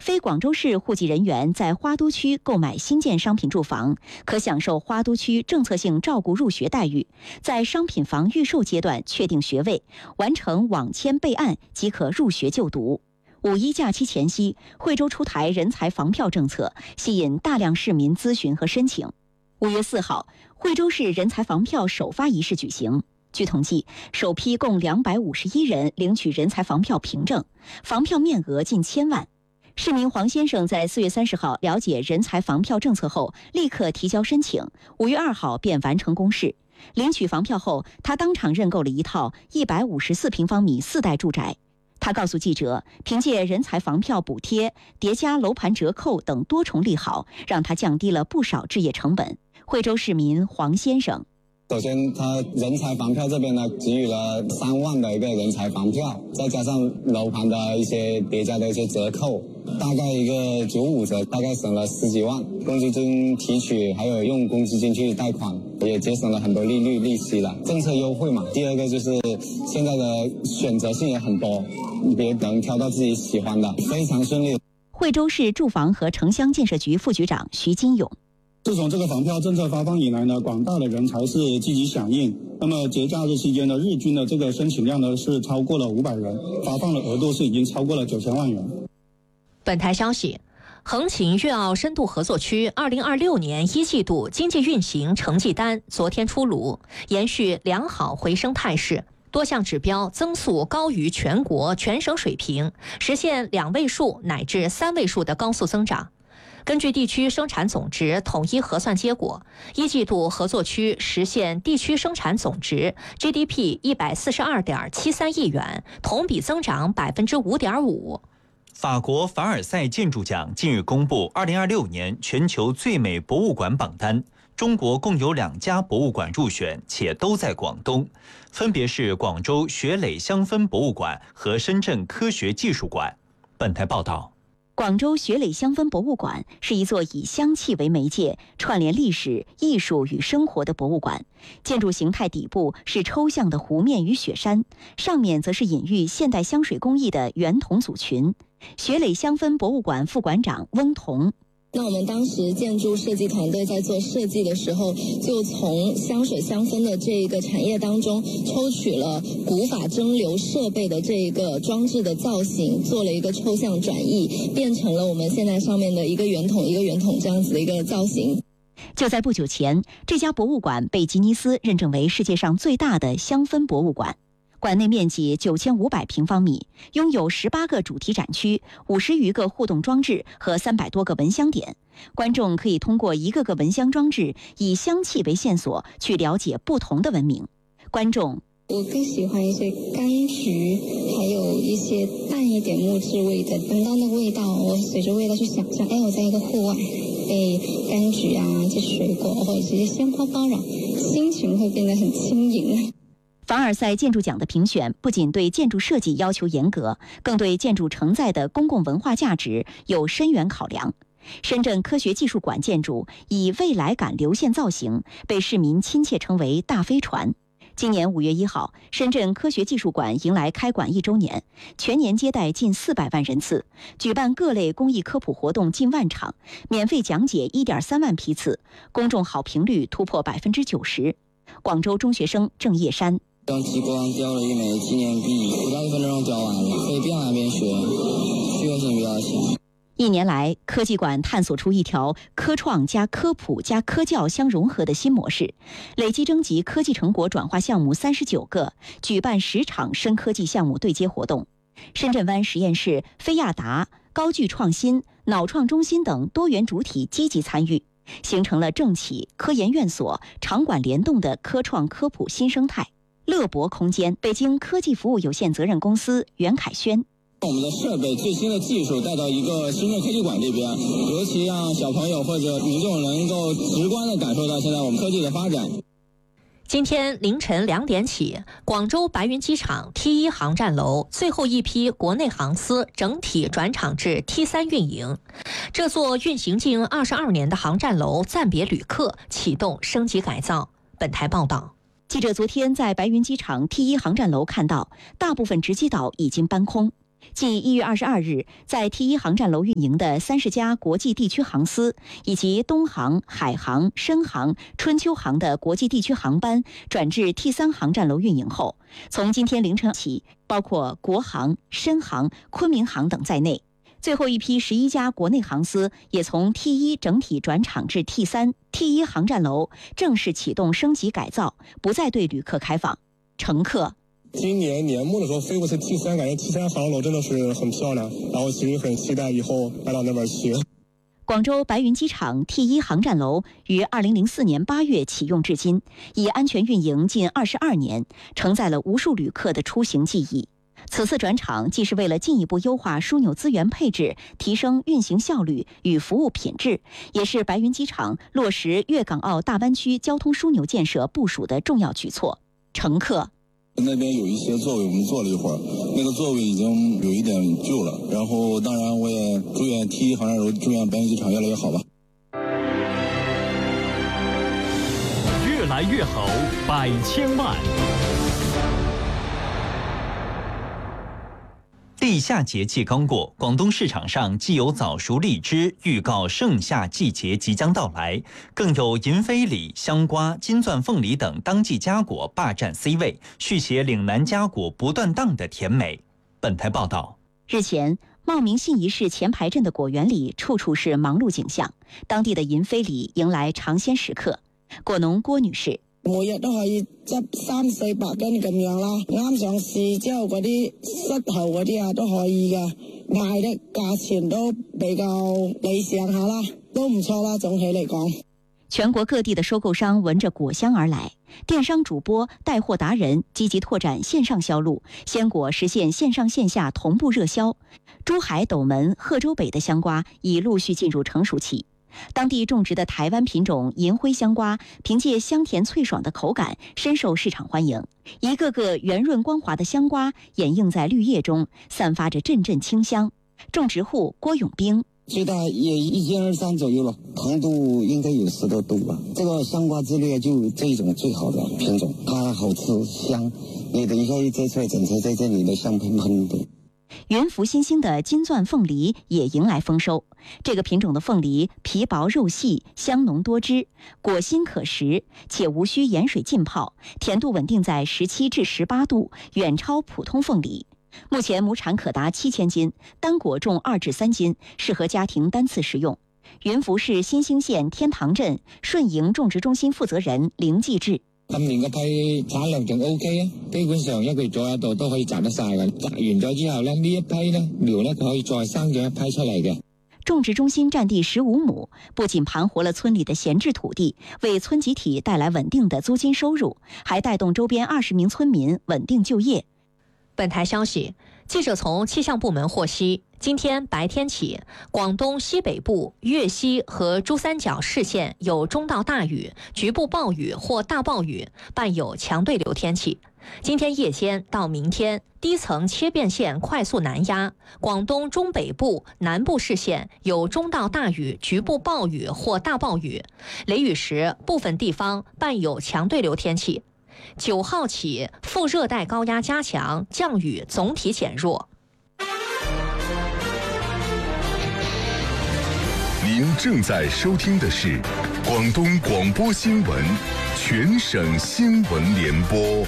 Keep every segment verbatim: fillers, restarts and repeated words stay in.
非广州市户籍人员在花都区购买新建商品住房，可享受花都区政策性照顾入学待遇，在商品房预售阶段确定学位，完成网签备案即可入学就读。五一假期前夕，惠州出台人才房票政策，吸引大量市民咨询和申请。五月四号，惠州市人才房票首发仪式举行。据统计，首批共两百五十一人领取人才房票凭证，房票面额近千万。市民黄先生在四月三十号了解人才房票政策后，立刻提交申请，五月二号便完成公示。领取房票后，他当场认购了一套一百五十四平方米四代住宅。他告诉记者，凭借人才房票补贴、叠加楼盘折扣等多重利好，让他降低了不少置业成本。惠州市民黄先生。 首先，他人才房票这边呢，给予了三万的一个人才房票，再加上楼盘的一些叠加的一些折扣，大概一个九五折，大概省了十几万。公积金提取还有用公积金去贷款，也节省了很多利率利息了。政策优惠嘛。第二个就是现在的选择性也很多，也能挑到自己喜欢的，非常顺利。 惠州市住房和城乡建设局副局长徐金勇。 自从这个房票政策发放以来呢，广大的人才是积极响应。那么节假日期间呢，日均的这个申请量呢是超过了五百人，发放的额度是已经超过了九千万元。 本台消息，横琴粤澳深度合作区二零二六年一季度经济运行成绩单昨天出炉，延续良好回升态势。多项指标增速高于全国全省水平，实现两位数乃至三位数的高速增长。根据地区生产总值统一核算结果，一季度合作区实现地区生产总值 G D P 一百四十二点七三亿元，同比增长百分之五点五。 法国凡尔赛建筑奖近日公布二零二六年全球最美博物馆榜单，中国共有两家博物馆入选，且都在广东，分别是广州雪磊香氛博物馆和深圳科学技术馆。本台报道。 广州雪磊香氛博物馆是一座以香气为媒介，串联历史、艺术与生活的博物馆。建筑形态底部是抽象的湖面与雪山，上面则是隐喻现代香水工艺的圆筒组群。雪磊香氛博物馆副馆长翁彤。 那我们当时建筑设计团队在做设计的时候，就从香水香氛的这个产业当中抽取了古法蒸馏设备的这个装置的造型，做了一个抽象转译，变成了我们现在上面的一个圆筒一个圆筒这样子的一个造型。 就在不久前，这家博物馆被吉尼斯认证为世界上最大的香氛博物馆。馆内面积九千五百平方米，拥有十八个主题展区、五十余个互动装置和三百多个闻香点。观众可以通过一个个闻香装置，以香气为线索，去了解不同的文明。观众， 我更喜欢一些柑橘，还有一些淡一点木质味的。闻到那个味道，我随着味道去想象，哎，我在一个户外，被柑橘啊、这水果或者这些鲜花包绕，心情会变得很轻盈。 凡尔赛建筑奖的评选不仅对建筑设计要求严格，更对建筑承载的公共文化价值有深远考量。深圳科学技术馆建筑以未来感流线造型，被市民亲切称为大飞船。今年五月一号，深圳科学技术馆迎来开馆一周年，全年接待近四百万人次，举办各类公益科普活动近万场，免费讲解一点三万批次，公众好评率突破百分之九十。广州中学生郑叶山。 用激光雕了一枚纪念币，不到一分钟雕完了，可以边玩边学，趣味性比较强。 一年来，科技馆探索出一条科创加科普加科教相融合的新模式，累计征集科技成果转化项目三十九个，举办十场深科技项目对接活动。深圳湾实验室、飞亚达、高聚创新、脑创中心等多元主体积极参与，形成了政企、科研院所、场馆联动的科创科普新生态。乐博空间北京科技服务有限责任公司袁凯轩。 我们的设备最新的技术带到一个深圳科技馆这边，尤其让小朋友或者民众能够直观地感受到现在我们科技的发展。 今天凌晨两点起，广州白云机场 T 一航站楼最后一批国内航司整体转场至 T 三运营。这座运行近二十二年的航站楼暂别旅客，启动升级改造。本台报道。记者昨天在白云机场 T 一航站楼看到，大部分值机岛已经搬空。 继一月二十二日在 T 一航站楼运营的三十家国际地区航司，以及东航、海航、深航、春秋航的国际地区航班转至 T 三航站楼运营后，从今天凌晨起，包括国航、深航、昆明航等在内，最后一批十一家国内航司也从 T 一整体转场至 T 三、T 一航站楼正式启动升级改造，不再对旅客开放。乘客。 今年年末的时候飞过去 T 三，感觉 T 三航楼真的是很漂亮，然后其实很期待以后来到那边去。 广州白云机场 T 一航站楼于二零零四年八月启用至今，已安全运营近二十二年，承载了无数旅客的出行记忆。此次转场既是为了进一步优化枢纽资源配置，提升运行效率与服务品质，也是白云机场落实粤港澳大湾区交通枢纽建设部署的重要举措。乘客。 那边有一些座位我们坐了一会儿，那个座位已经有一点旧了，然后当然我也祝愿 T 一航站楼，祝愿白云机场越来越好吧。 越来越好，百千万。 立夏节气刚过，广东市场上既有早熟荔枝预告盛夏季节即将到来，更有银飞李、香瓜、金钻凤梨等当季佳果霸占 C 位，续写岭南佳果不断档的甜美。本台报道， 日前，茂名信宜市前排镇的果园里处处是忙碌景象，当地的银飞李迎来尝鮮時刻。果農郭女士。 每日都可以執三四百斤咁樣啦，啱上市之後嗰啲膝頭嗰啲啊都可以嘅，賣的價錢都比較理想下啦，都唔錯啦，總體嚟講。 全國各地的收購商聞着果香而來，電商主播、帶貨達人積極拓展線上銷路，鮮果實現線上線下同步熱銷。珠海、斗門、賀州北的香瓜已陸續進入成熟期。當地種植的台灣品種銀輝香瓜，憑借香甜脆爽的口感，深受市場歡迎。一個個圓潤光滑的香瓜掩映在綠葉中，散發着陣陣清香。種植戶郭永兵， 最大也一斤二三左右了，糖度應該有十多度吧。這個香瓜之列就這一種最好的品種，它好吃香，你等一下一摘出來，整車在這裡的香噴噴的。 雲浮新興的金鑽鳳梨也迎來豐收。這個品種的鳳梨皮薄肉細，香濃多汁，果心可食，且無需鹽水浸泡，甜度穩定在十七至十八度，遠超普通鳳梨。目前畝產可達七千斤，單果重二至三斤，適合家庭單次食用。雲浮市新興縣天堂鎮順營種植中心負責人凌繼志。 今年嘅批產量仲 O K 啊，基本上一個月左右度都可以摘得晒嘅。摘完咗之後呢，呢一批呢苗呢，佢可以再生長一批出嚟嘅。 種植中心佔地十五畝，不僅盤活了村裡的閒置土地，為村集體帶來穩定的租金收入，還帶動周邊二十名村民穩定就業。 本台消息，記者從氣象部門獲悉，今天白天起，廣東西北部、粵西和珠三角市縣有中到大雨，局部暴雨或大暴雨，伴有強對流天氣。今天夜間到明天，低層切變線快速南壓，廣東中北部、南部市縣有中到大雨，局部暴雨或大暴雨，雷雨時部分地方伴有強對流天氣。九號起，副熱帶高壓加強，降雨總體減弱。 您正在收聽的是廣東廣播新聞全省新聞聯播。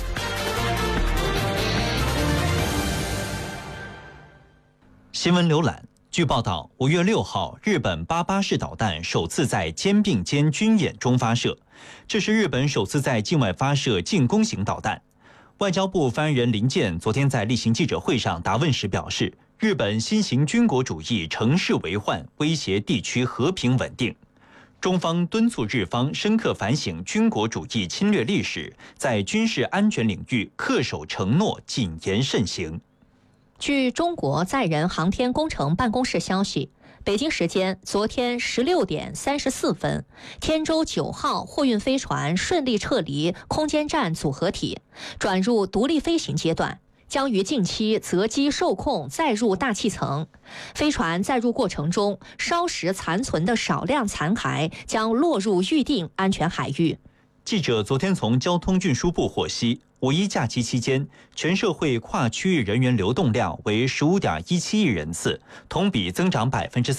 新聞瀏覽。據報道，五月六號，日本八八式導彈首次在肩並肩軍演中發射，這是日本首次在境外發射進攻型導彈。外交部發言人林健昨天在例行記者會上答問時表示，日本新型軍國主義乘勢為患，威脅地區和平穩定。中方敦促日方深刻反省軍國主義侵略歷史，在軍事安全領域恪守承諾，謹言慎行。 據中國載人航天工程辦公室消息，北京時間昨天十六點三十四分，天舟九號貨運飛船順利撤離空間站組合體，轉入獨立飛行階段，將於近期擇機受控載入大氣層。飛船載入過程中，燒蝕殘存的少量殘骸將落入預定安全海域。 記者昨天從交通運輸部獲悉， 五一假期期间，全社会跨区域人员流动量为十五点一七亿人次，同比增长百分之